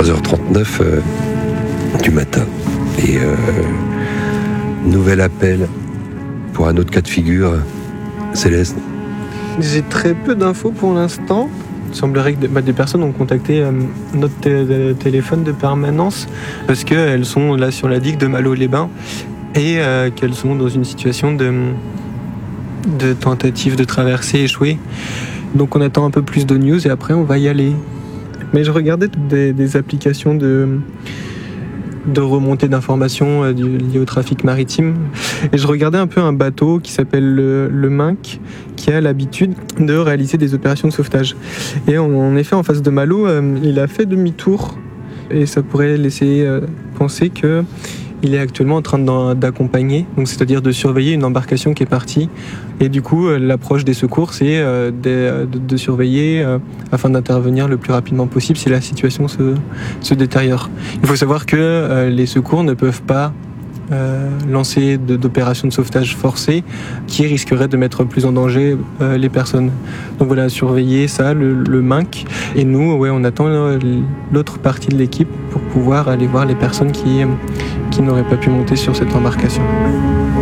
3h39 du matin. Et nouvel appel pour un autre cas de figure. Céleste. J'ai très peu d'infos pour l'instant. Il semblerait que des personnes ont contacté notre téléphone de permanence parce qu'elles sont là sur la digue de Malo-les-Bains et qu'elles sont dans une situation de tentative de traversée échouée. Donc on attend un peu plus de news et après on va y aller. Mais je regardais des applications de remontée d'informations liées au trafic maritime. Et je regardais un peu un bateau qui s'appelle le Minc, qui a l'habitude de réaliser des opérations de sauvetage. Et en effet, en face de Malo, il a fait demi-tour. Et ça pourrait laisser penser qu'il est actuellement en train d'accompagner, donc c'est-à-dire de surveiller une embarcation qui est partie. Et du coup, l'approche des secours, c'est de surveiller afin d'intervenir le plus rapidement possible si la situation se détériore. Il faut savoir que les secours ne peuvent pas lancer d'opérations de sauvetage forcées qui risqueraient de mettre plus en danger les personnes. Donc voilà, surveiller ça, le Minc. Et nous, on attend l'autre partie de l'équipe pour pouvoir aller voir les personnes qui n'auraient pas pu monter sur cette embarcation.